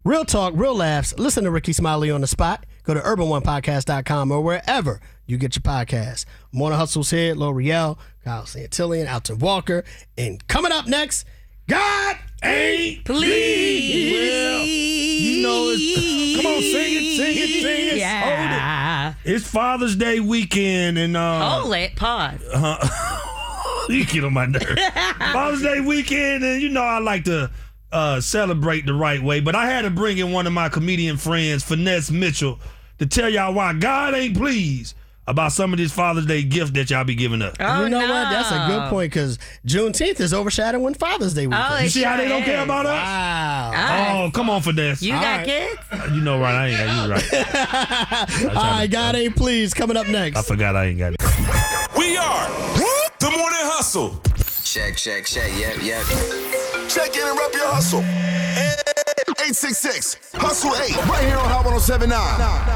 Real talk, real laughs. Listen to Ricky Smiley on the spot. Go to urban1podcast.com or wherever you get your podcasts. Morning Hustle's here, L'Oreal, Kyle Santillian, Alton Walker. And coming up next, God ain't pleased. Well, you know it's... Come on, sing it. Yeah. Hold it. It's Father's Day weekend and... Hold it. Pause. You get on my nerves. Father's Day weekend, and you know I like to celebrate the right way, but I had to bring in one of my comedian friends, Finesse Mitchell, to tell y'all why God ain't pleased about some of this Father's Day gift that y'all be giving up. Oh, you know what? That's a good point because Juneteenth is overshadowing Father's Day weekend. You see how they don't care about us? Wow. Oh, come on, Finesse. You got kids? You know right, I ain't got you right. All right, God ain't pleased. Coming up next. I forgot I ain't got it. We are the Morning Hustle. Check. Yep. Check in and rep your hustle. 866 Hustle 8. Right here on Hot 107.9.